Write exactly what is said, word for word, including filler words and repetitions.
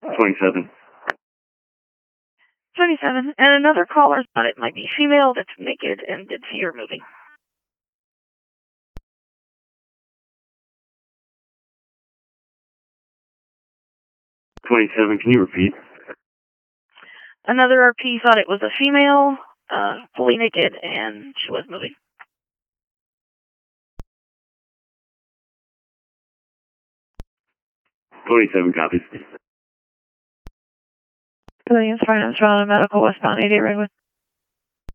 twenty-seven. twenty-seven, and another caller thought it might be female that's naked and did see her moving. twenty-seven, can you repeat? Another R P thought it was a female, uh, fully naked, and she was moving. twenty-seven copies. Brilliant Finance, Round Medical, westbound eighty-eight Redwood.